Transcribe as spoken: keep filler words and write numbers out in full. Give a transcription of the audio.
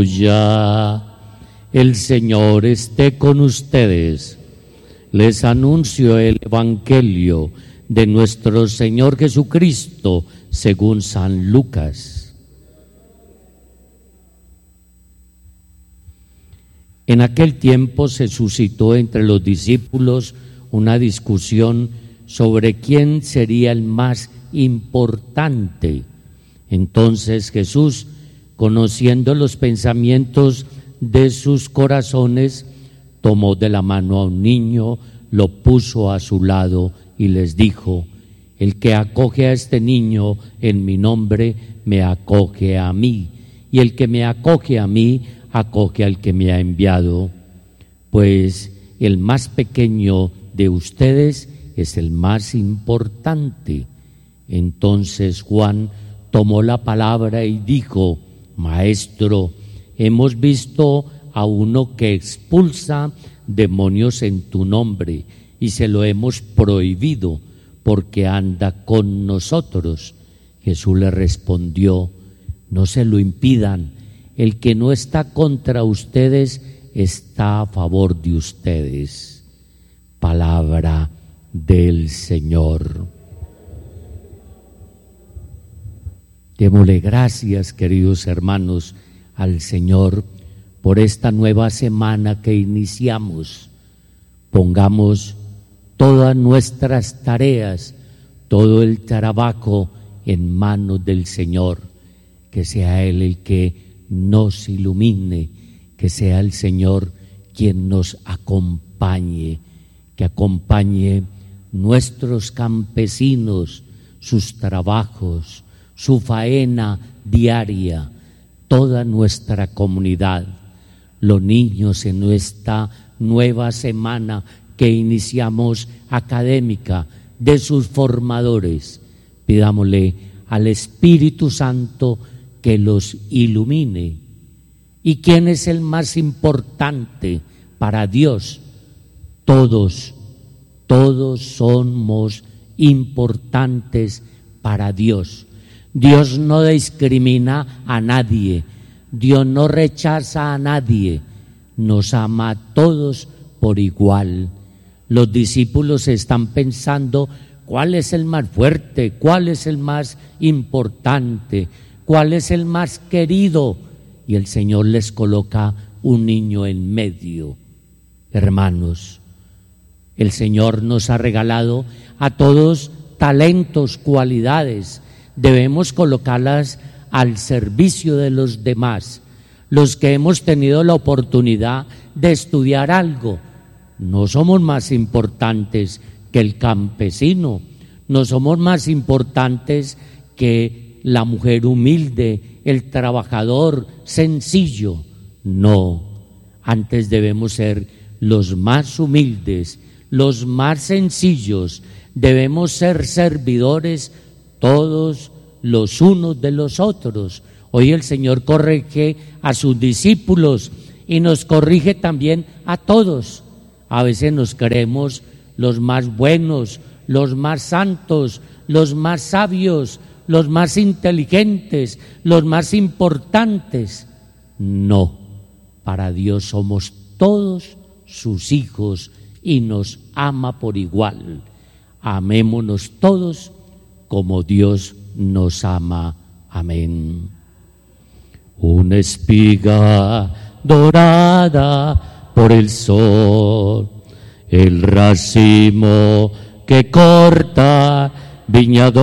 Aleluya. El Señor esté con ustedes. Les anuncio el Evangelio de nuestro Señor Jesucristo según San Lucas. En aquel tiempo se suscitó entre los discípulos una discusión sobre quién sería el más importante. Entonces Jesús, conociendo los pensamientos de sus corazones, tomó de la mano a un niño, lo puso a su lado y les dijo: el que acoge a este niño en mi nombre, me acoge a mí, y el que me acoge a mí, acoge al que me ha enviado. Pues el más pequeño de ustedes es el más importante. Entonces Juan tomó la palabra y dijo: Maestro, hemos visto a uno que expulsa demonios en tu nombre y se lo hemos prohibido porque anda con nosotros. Jesús le respondió: no se lo impidan, el que no está contra ustedes está a favor de ustedes. Palabra del Señor. Démosle gracias, queridos hermanos, al Señor por esta nueva semana que iniciamos. Pongamos todas nuestras tareas, todo el trabajo en manos del Señor. Que sea Él el que nos ilumine, que sea el Señor quien nos acompañe, que acompañe nuestros campesinos, sus trabajos, su faena diaria, toda nuestra comunidad, los niños en esta nueva semana que iniciamos académica, de sus formadores. Pidámosle al Espíritu Santo que los ilumine. ¿Y quién es el más importante para Dios? Todos, todos somos importantes para Dios. Dios no discrimina a nadie, Dios no rechaza a nadie, nos ama a todos por igual. Los discípulos están pensando cuál es el más fuerte, cuál es el más importante, cuál es el más querido, y el Señor les coloca un niño en medio. Hermanos, el Señor nos ha regalado a todos talentos, cualidades. Debemos colocarlas al servicio de los demás. Los que hemos tenido la oportunidad de estudiar algo, no somos más importantes que el campesino, no somos más importantes que la mujer humilde, el trabajador sencillo. No, antes debemos ser los más humildes, los más sencillos. Debemos ser servidores todos los unos de los otros. Hoy el Señor corrige a sus discípulos y nos corrige también a todos. A veces nos creemos los más buenos, los más santos, los más sabios, los más inteligentes, los más importantes. No, para Dios somos todos sus hijos y nos ama por igual. Amémonos todos como Dios nos ama. Amén. Una espiga dorada por el sol, el racimo que corta viña